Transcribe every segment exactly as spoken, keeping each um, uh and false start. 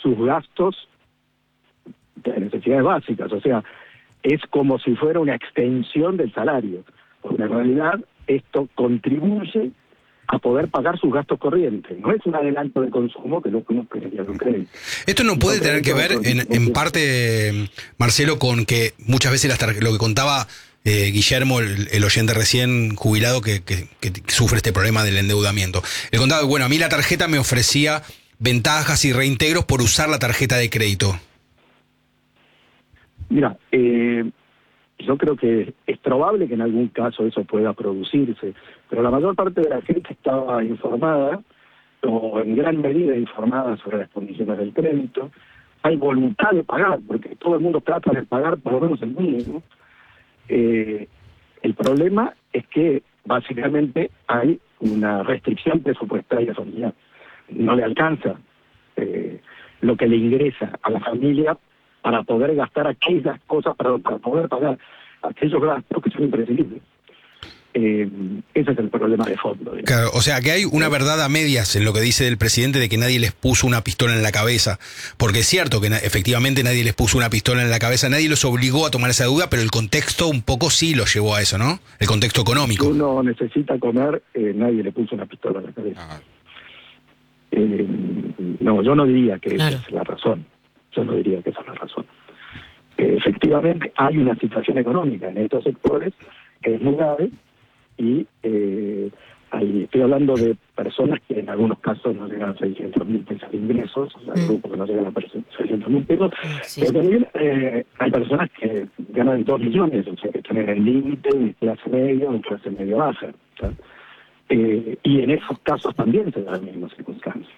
sus gastos de necesidades básicas, o sea, es como si fuera una extensión del salario, porque en realidad esto contribuye a poder pagar sus gastos corrientes, no es un adelanto de consumo que no quería un crédito. Esto no puede tener que ver en, en parte, Marcelo, con que muchas veces las tar- lo que contaba eh, Guillermo, el, el oyente recién jubilado que, que, que sufre este problema del endeudamiento. Él contaba, bueno, a mí la tarjeta me ofrecía ventajas y reintegros por usar la tarjeta de crédito. Mira, eh, yo creo que es probable que en algún caso eso pueda producirse, pero la mayor parte de la gente estaba informada, o en gran medida informada sobre las condiciones del crédito. Hay voluntad de pagar, porque todo el mundo trata de pagar por lo menos el mínimo. Eh, el problema es que básicamente hay una restricción presupuestaria familiar. No le alcanza eh, lo que le ingresa a la familia para poder gastar aquellas cosas, para, para poder pagar aquellos gastos que son imprescindibles. Eh, ese es el problema de fondo. Digamos. Claro, o sea que hay una verdad a medias en lo que dice el presidente de que nadie les puso una pistola en la cabeza, porque es cierto que na- efectivamente nadie les puso una pistola en la cabeza, nadie los obligó a tomar esa deuda, pero el contexto un poco sí los llevó a eso, ¿no? El contexto económico. Si uno necesita comer, eh, nadie le puso una pistola en la cabeza. Ah. Eh, no, yo no diría que claro. esa es la razón. Yo no diría que esa es la razón. Eh, efectivamente, hay una situación económica en estos sectores que es muy grave y eh, hay, estoy hablando de personas que en algunos casos no llegan a seiscientos mil pesos de ingresos, o sea, mm. grupos que no llegan a seiscientos mil pesos, sí. Pero también eh, hay personas que ganan dos millones, o sea, que están en el límite de clase media o clase media baja. O sea, eh, y en esos casos también se dan las mismas circunstancias.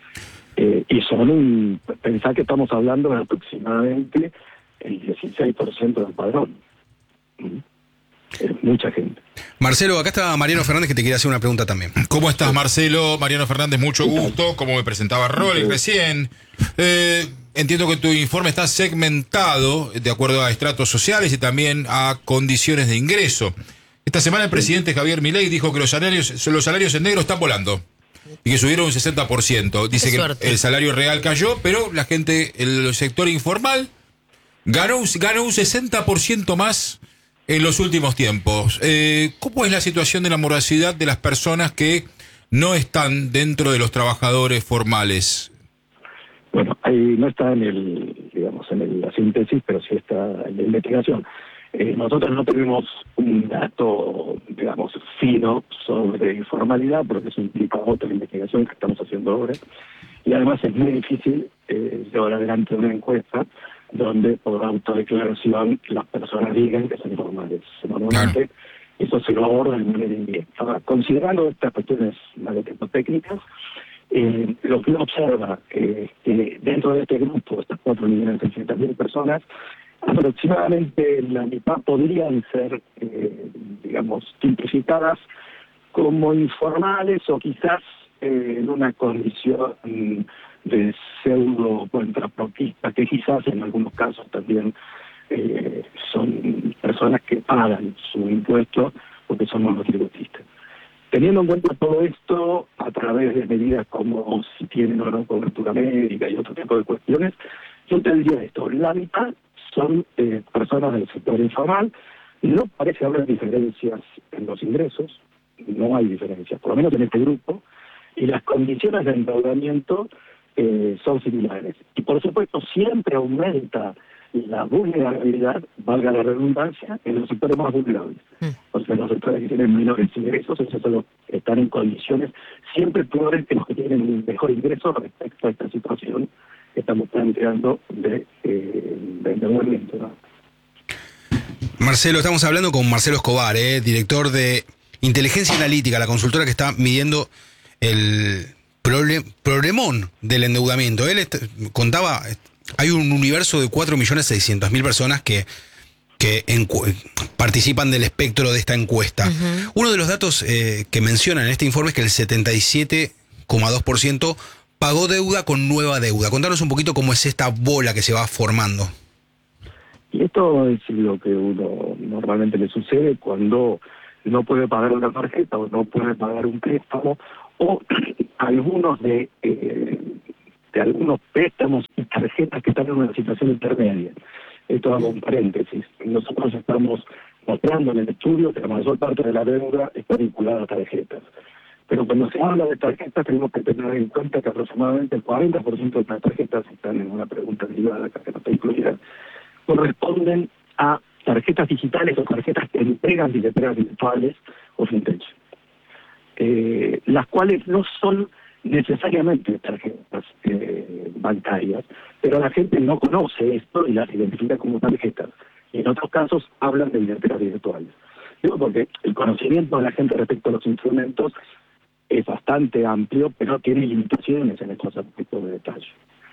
Eh, y son un, pensar que estamos hablando de aproximadamente el dieciséis por ciento del padrón. ¿Mm? Es mucha gente. Marcelo, acá está Mariano Fernández que te quiere hacer una pregunta también. ¿Cómo estás, Marcelo? Mariano Fernández, mucho gusto. Como me presentaba Rolly sí. recién. Eh, entiendo que tu informe está segmentado de acuerdo a estratos sociales y también a condiciones de ingreso. Esta semana el presidente Javier Milei dijo que los salarios, los salarios en negro están volando y que subieron un sesenta por ciento. Dice que el salario real cayó, pero la gente, el sector informal, ganó, ganó un sesenta por ciento más en los últimos tiempos. Eh, ¿Cómo es la situación de la morosidad de las personas que no están dentro de los trabajadores formales? Bueno, ahí no está en el, digamos, en el, la síntesis, pero sí está en la investigación. Eh, nosotros no tenemos un dato, digamos, fino sobre informalidad, porque eso implica otra investigación que estamos haciendo ahora. Y además es muy difícil eh, llevar adelante una encuesta donde por autodeclaración las personas digan que son informales. Normalmente claro. Eso se lo aborda de manera indirecta. Ahora, considerando estas cuestiones más de tipo técnicas, eh, lo que uno observa es que dentro de este grupo, estas cuatro millones seiscientas mil personas, aproximadamente la mitad podrían ser, eh, digamos, tipificadas como informales o quizás eh, en una condición de pseudo contrapropista, que quizás en algunos casos también eh, son personas que pagan su impuesto porque son monotributistas. Teniendo en cuenta todo esto, a través de medidas como si tienen o no cobertura médica y otro tipo de cuestiones, yo te diría esto, la mitad son eh, personas del sector informal, no parece haber diferencias en los ingresos, no hay diferencias, por lo menos en este grupo, y las condiciones de endeudamiento eh, son similares. Y por supuesto siempre aumenta la vulnerabilidad, valga la redundancia, en los sectores más vulnerables. Mm. O sea, los sectores que tienen menores ingresos, esos son los que están en condiciones siempre peores que los que tienen un mejor ingreso respecto a esta situación que estamos planteando de, eh, de endeudamiento, ¿no? Marcelo, estamos hablando con Marcelo Escobar, eh, director de Inteligencia Analítica, la consultora que está midiendo el problem, problemón del endeudamiento. Él est- contaba, hay un universo de cuatro millones seiscientas mil personas que, que encu- participan del espectro de esta encuesta. Uh-huh. Uno de los datos eh, que mencionan en este informe es que el setenta y siete coma dos por ciento pagó deuda con nueva deuda. Contanos un poquito cómo es esta bola que se va formando. Y esto es lo que uno normalmente le sucede cuando no puede pagar una tarjeta o no puede pagar un préstamo, o algunos de, eh, de algunos préstamos tarjetas que están en una situación intermedia. Esto hago un paréntesis. Nosotros estamos mostrando en el estudio que la mayor parte de la deuda está vinculada a tarjetas. Pero cuando se habla de tarjetas tenemos que tener en cuenta que aproximadamente el cuarenta por ciento de las tarjetas, están en una pregunta derivada que no está incluida, corresponden a tarjetas digitales o tarjetas que entregan billeteras virtuales o fintech, eh, las cuales no son necesariamente tarjetas eh, bancarias, pero la gente no conoce esto y las identifica como tarjetas. Y en otros casos hablan de billeteras virtuales. Digo porque el conocimiento de la gente respecto a los instrumentos es bastante amplio, pero tiene limitaciones en estos aspectos de detalle.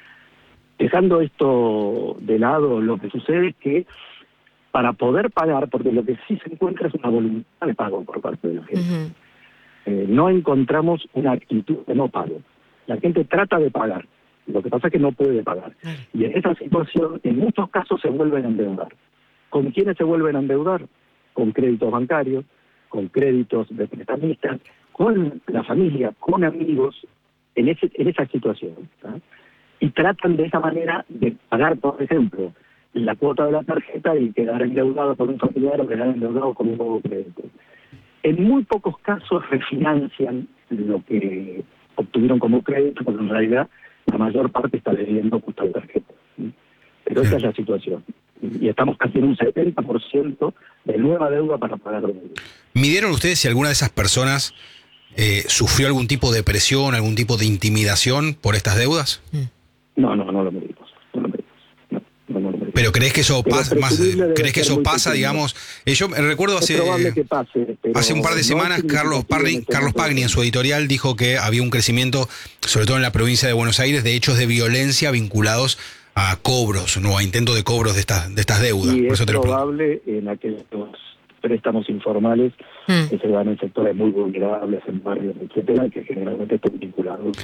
Dejando esto de lado, lo que sucede es que para poder pagar, porque lo que sí se encuentra es una voluntad de pago por parte de la gente, uh-huh. eh, no encontramos una actitud de no pago. La gente trata de pagar, lo que pasa es que no puede pagar. Uh-huh. Y en esa situación, en muchos casos, se vuelven a endeudar. ¿Con quiénes se vuelven a endeudar? Con créditos bancarios, con créditos de prestamistas, con la familia, con amigos, en, ese, en esa situación. ¿tá? Y tratan de esa manera de pagar, por ejemplo, la cuota de la tarjeta y quedar endeudado por un familiar o quedar endeudado con un nuevo crédito. En muy pocos casos refinancian lo que obtuvieron como crédito, porque en realidad la mayor parte está debiendo justo la tarjeta. ¿sí? Pero esa es la situación. Y estamos casi en un setenta por ciento de nueva deuda para pagar la deuda. ¿Midieron ustedes si alguna de esas personas eh, sufrió algún tipo de presión, algún tipo de intimidación por estas deudas? No, no, no lo medimos. No lo medimos. No, no, no lo medimos. Pero crees que eso pasa, más, crees que eso pasa, digamos, eh, yo recuerdo hace, que pase, hace un par de semanas no Carlos Pagni, Carlos Pagni en su editorial dijo que había un crecimiento, sobre todo en la provincia de Buenos Aires, de hechos de violencia vinculados a cobros, no a intentos de cobros de estas de estas deudas. Y Por es eso te probable lo en aquellos préstamos informales mm. que se dan en sectores muy vulnerables, en barrios, etcétera, que generalmente están vinculados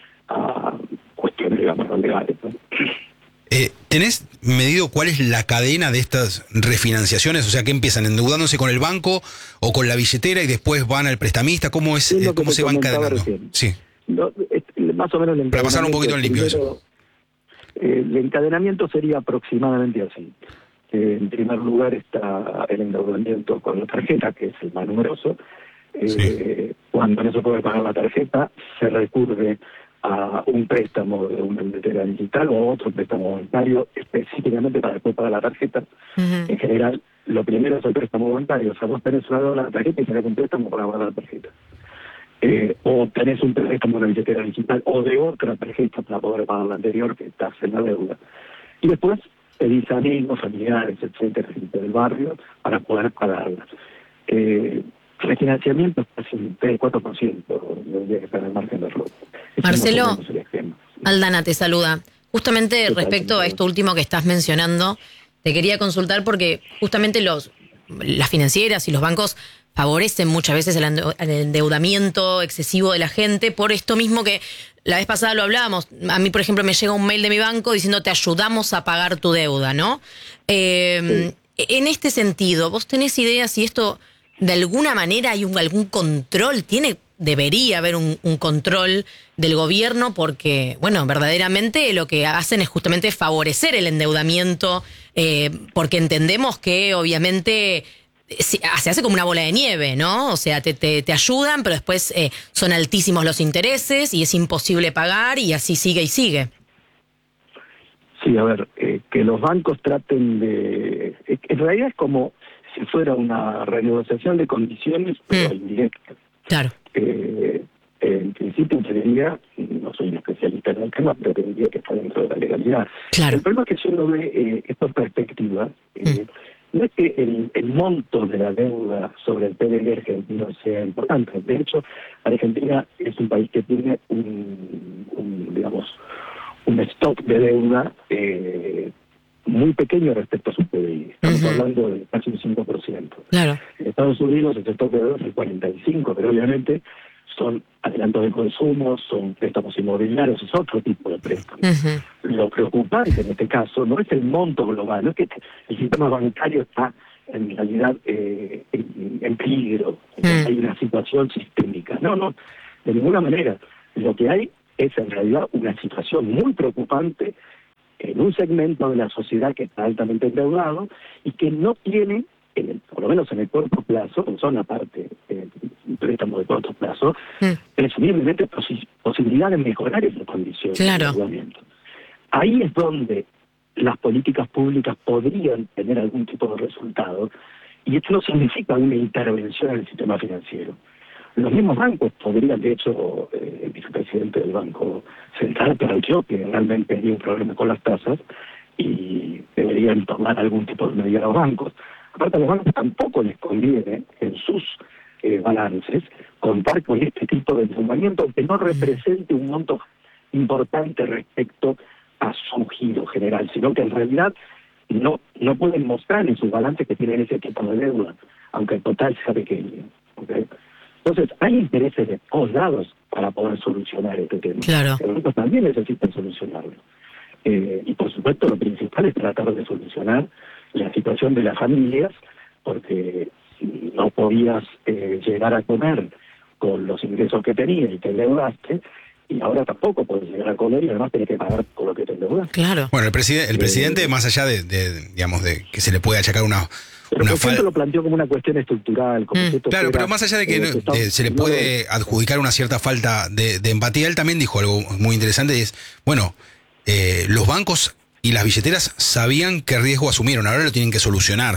a cuestiones, digamos, no legales, ¿no? Eh, ¿Tenés medido cuál es la cadena de estas refinanciaciones? O sea, que empiezan endeudándose con el banco o con la billetera y después van al prestamista. ¿Cómo es, es cómo se va encadenando? Recién. Sí. No, es, más o menos el Para pasar un poquito en limpio eso. Eh, el encadenamiento sería aproximadamente así. Eh, en primer lugar está el endeudamiento con la tarjeta, que es el más numeroso. Eh, sí. Cuando no se puede pagar la tarjeta, se recurre a un préstamo de una billetera digital o a otro préstamo bancario específicamente para después pagar la tarjeta. Uh-huh. En general, lo primero es el préstamo bancario. O sea, vos tenés una deuda de la tarjeta y tenés un préstamo para pagar la tarjeta. Eh, o tenés un préstamo de una billetera digital o de otra tarjeta para poder pagar la anterior que estás en la deuda. Y después pedís amigos, familiares, etcétera, gente del barrio para poder pagarla. Eh, refinanciamiento es casi un tres cuatro por ciento debería estar en el margen de error. Marcelo, Aldana te saluda. Justamente respecto a esto último que estás mencionando, te quería consultar porque justamente los las financieras y los bancos favorecen muchas veces el endeudamiento excesivo de la gente por esto mismo que la vez pasada lo hablábamos. A mí, por ejemplo, me llega un mail de mi banco diciendo te ayudamos a pagar tu deuda, ¿no? Eh, sí. En este sentido, ¿vos tenés idea si esto de alguna manera hay un, algún control? Tiene debería haber un, un control del gobierno porque, bueno, verdaderamente lo que hacen es justamente favorecer el endeudamiento eh, porque entendemos que obviamente se hace como una bola de nieve, ¿no? O sea, te, te, te ayudan, pero después eh, son altísimos los intereses y es imposible pagar y así sigue y sigue. Sí, a ver, eh, que los bancos traten de... En realidad es como si fuera una renegociación de condiciones, pero mm. indirecta. Claro. Eh, en principio te diría, no soy un especialista en el tema, pero te diría que está dentro de la legalidad. Claro. El problema es que si uno ve eh, esta perspectiva, eh, mm. no es que el, el monto de la deuda sobre el P D L argentino sea importante. De hecho, Argentina es un país que tiene un, un digamos, un stock de deuda eh, muy pequeño respecto a su P D I. Estamos uh-huh. hablando de casi un cinco por ciento. Claro. En Estados Unidos el stock de deuda es el cuarenta y cinco por ciento, pero obviamente son adelantos de consumo, son préstamos inmobiliarios, es otro tipo de préstamos. Uh-huh. Lo preocupante en este caso no es el monto global, no es que el sistema bancario está en realidad eh, en, en peligro, uh-huh. hay una situación sistémica. No, no, de ninguna manera. Lo que hay es en realidad una situación muy preocupante un segmento de la sociedad que está altamente endeudado y que no tiene, en el, por lo menos en el corto plazo, son aparte eh, préstamos de corto plazo, mm. presumiblemente posi posibilidad de mejorar esas condiciones claro. de endeudamiento. Ahí es donde las políticas públicas podrían tener algún tipo de resultado, y esto no significa una intervención en el sistema financiero. Los mismos bancos podrían, de hecho, eh, el vicepresidente del Banco Central planteó que realmente hay un problema con las tasas y deberían tomar algún tipo de medida a los bancos. Aparte, a los bancos tampoco les conviene en sus eh, balances contar con este tipo de endeudamiento que no represente un monto importante respecto a su giro general, sino que en realidad no no pueden mostrar en sus balances que tienen ese tipo de deuda, aunque el total sea pequeño. ¿Okay? Entonces, hay intereses de todos lados para poder solucionar este tema. Claro. Los bancos también necesitan solucionarlo. Eh, y por supuesto, lo principal es tratar de solucionar la situación de las familias, porque si no podías eh, llegar a comer con los ingresos que tenías y te endeudaste, y ahora tampoco puedes llegar a comer y además tenés que pagar con lo que te endeudas. Claro. Bueno, el, preside el presidente, eh, más allá de, de, digamos, de que se le puede achacar una... Pero el presidente lo planteó como una cuestión estructural. Como mm. si esto claro, fuera, pero más allá de que, eh, no, que está, de, se le no puede lo... adjudicar una cierta falta de, de empatía, él también dijo algo muy interesante, y es, bueno, eh, los bancos y las billeteras sabían qué riesgo asumieron, ahora lo tienen que solucionar.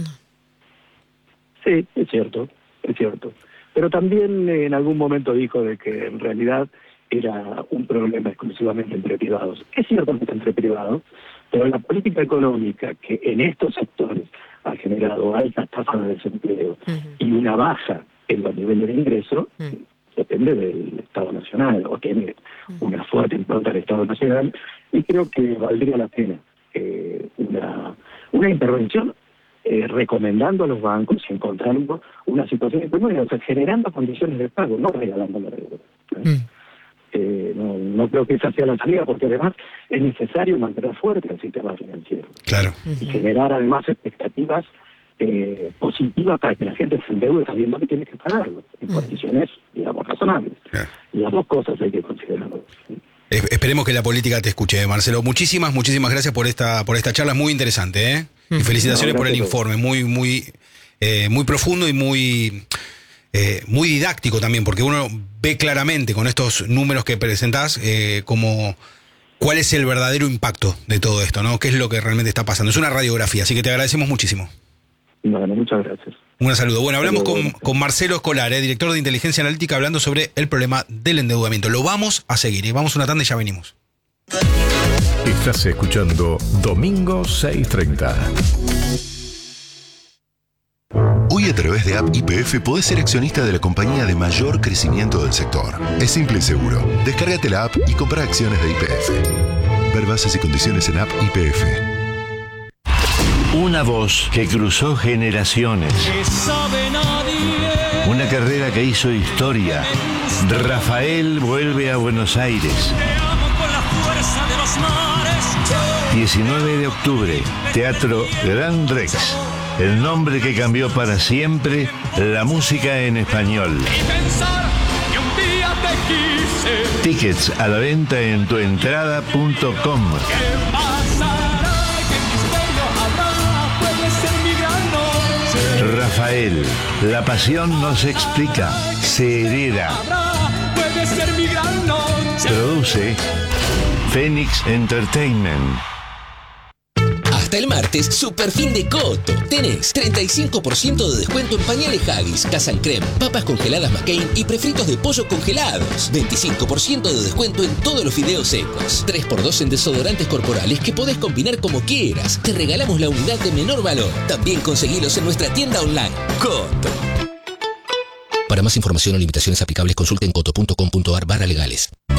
Sí, es cierto, es cierto. Pero también eh, en algún momento dijo de que en realidad era un problema exclusivamente entre privados. Es cierto que está entre privados, pero la política económica que en estos sectores ha generado altas tasas de desempleo uh-huh. y una baja en los niveles de ingreso, uh-huh. depende del Estado Nacional, o tiene uh-huh. una fuerte impronta del Estado Nacional, y creo que valdría la pena eh, una, una intervención eh, recomendando a los bancos y encontrando una situación económica, o sea, generando condiciones de pago, no regalando la deuda. Uh-huh. Eh, no, no creo que esa sea la salida, porque además es necesario mantener fuerte el sistema financiero. Claro. Y generar además expectativas eh, positivas para que la gente se endeude sabiendo que tiene que pagarlo, en condiciones, digamos, razonables. Claro. Y las dos cosas hay que considerarlo. Eh, esperemos que la política te escuche, Marcelo. Muchísimas, muchísimas gracias por esta por esta charla, muy interesante, ¿eh? Y felicitaciones no, por el informe, muy, muy, eh, muy profundo y muy... Eh, muy didáctico también, porque uno ve claramente con estos números que presentás eh, como cuál es el verdadero impacto de todo esto, ¿no? ¿Qué es lo que realmente está pasando? Es una radiografía, así que te agradecemos muchísimo. Bueno, muchas gracias. Un saludo. Bueno, hablamos con, con Marcelo Escolar, eh, director de Inteligencia Analítica, hablando sobre el problema del endeudamiento. Lo vamos a seguir, y vamos a una tanda y ya venimos. Estás escuchando Domingo seiscientos treinta. Hoy a través de App Y P F podés ser accionista de la compañía de mayor crecimiento del sector. Es simple y seguro. Descárgate la app y compra acciones de Y P F. Ver bases y condiciones en App Y P F. Una voz que cruzó generaciones. Una carrera que hizo historia. Rafael vuelve a Buenos Aires. diecinueve de octubre, Teatro Gran Rex. El nombre que cambió para siempre la música en español. Tickets a la venta en tuentrada punto com. Rafael, la pasión no se explica, se hereda. Produce Phoenix Entertainment. Hasta el martes, super fin de Coto. Tenés treinta y cinco por ciento de descuento en pañales Haggis, Casa Creme, papas congeladas McCain y prefritos de pollo congelados. veinticinco por ciento de descuento en todos los fideos secos. tres por dos en desodorantes corporales que podés combinar como quieras. Te regalamos la unidad de menor valor. También conseguilos en nuestra tienda online. Coto. Para más información o limitaciones aplicables, consulten coto punto com punto ar barra legales.